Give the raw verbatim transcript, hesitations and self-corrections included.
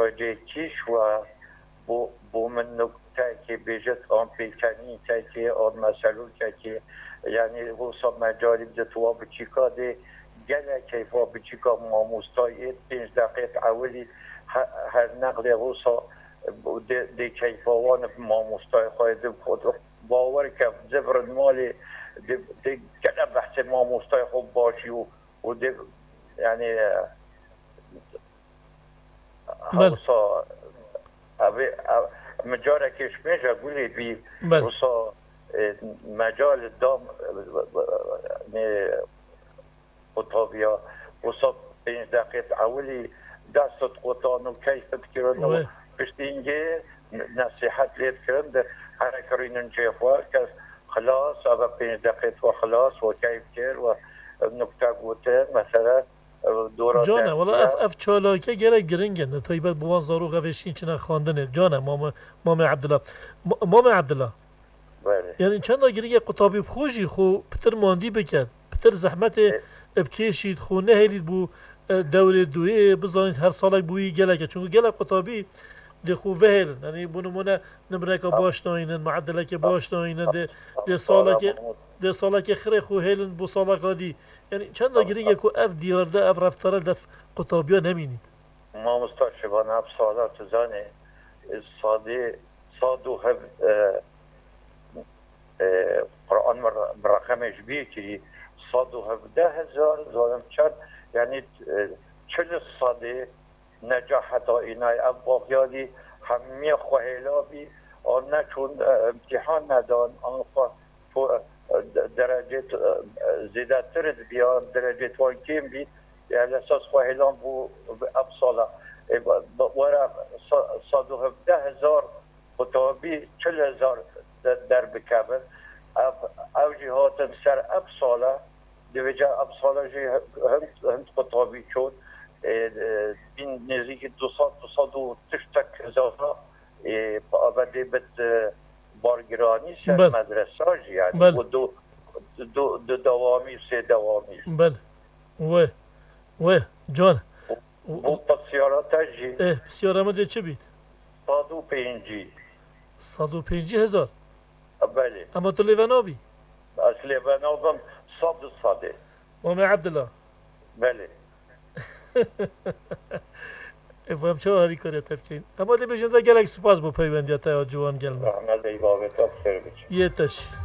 حاجه کیش و بو, بو من نکته که بیجت آن پیکنی که آن مسئلو که یعنی روسا مجاری بجتوا بچیکا ده گله کیفا بچیکا ماموستای پنج دقیق اولی هر نقل روسا ده کیفاوان ماموستای خواهده خود باور که زبرد مالی ده گله بحث ماموستای خوب باشی و ده یعنی روسا مجاره کشمش گولی بی روسا مجال دام قطابیا روسا پنج دقیقه اولی دستت قطان و کیفت کردن پشت اینگه نصیحت لید کردن هر کرینن جیفوار که خلاص و پنج دقیقه و خلاص و کیف کرد و نکته گوته مثلا جانه والا اف اف چالاکه گره گرنگه نه تایبت بوان زارو غوشین چنه خواندنه جانه مام مام عبدالله مام عبدالله بله یعنی چند گرنگه قطابی بخوشی خو پتر ماندی بکرد پتر زحمت بکشید خو نهلید بو دوله دویه بزانید هر سالک بویی گله که چون گله قطابی ده خو وهل یعنی بونمونه نمره که باش ناینن معدله که باش ناینن ده ده سالک ده سالک خره خو هلن بو سالک هادی یعنی چند گرینگه که اف دیارده اف رفتاره دف قطابیا نمینید ما مستشبان اف سالات زانه صادی صادو هف قرآن مرقمش بی که صادو هفده هزار ظالم چند یعنی چل صادی نجاحت اینای اف باقیادی همه خوهیلا بی آن نه چون امتحان ندان آن درجه زیاده تر بیان درجه توانکیم بید یعنی اساس خوهیلان بو اب سالا ورا صد و هفده هزار خطابی چل هزار در بکبر او جهاتن سر اب سالا دویجا اب سالا جی هند خطابی شد این نزدیک دوصد دوصد و تشتک هزار آبده بد بارگرانی سر مدرسه یعنی و دو دو دو دوامی سه دوامی بله و و جان و پسیارات جی اه پسیارمه ده چه بید؟ صد و پنجی صد و پنجی هزار بله اما تو لیونابی؟ از لیونابم صد و صده مام عبدالله بله افهم چه هاری کاری تفکین اما ده بجنده گلک سپاس با پیوندیت ها جوان گلمه رحمت ای بابت افسر بچه یه تش